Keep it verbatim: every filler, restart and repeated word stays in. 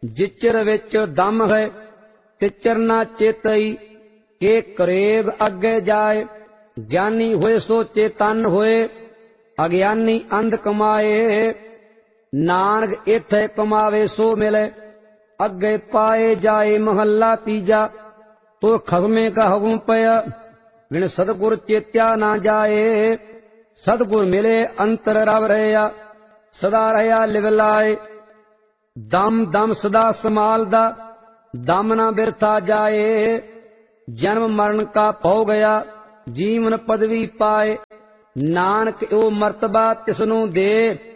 जिचर विच दम है तिचर ना चेतई, के करेब अगे जाए। ज्ञानी होए सो चेतन होए, अज्ञानी अंध कमाए। नानक इथे कमावे सो मिले, अगे पाए जाए। महला तीजा, तो खसमे का हुकुम पया, बिन सतगुर चेत्या ना जाए। सतगुर मिले अंतर रव रहा, सदा रहा लिवलाए। दम दम सदा संभालदा, दम ना बिरथा जाए। जन्म मरण का भौ गया, जीवन पदवी पाए। नानक ओ मर्तबा तिसनू दे,